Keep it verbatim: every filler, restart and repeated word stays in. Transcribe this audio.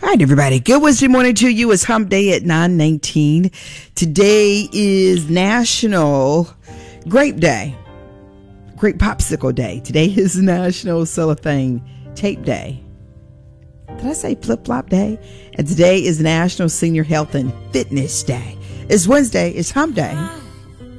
All right, everybody. Good Wednesday morning to you. It's Hump Day at nine nineteen. Today is National Grape Day. Grape Popsicle Day. Today is National Cellophane Tape Day. Did I say Flip-Flop Day? And today is National Senior Health and Fitness Day. It's Wednesday. It's Hump Day.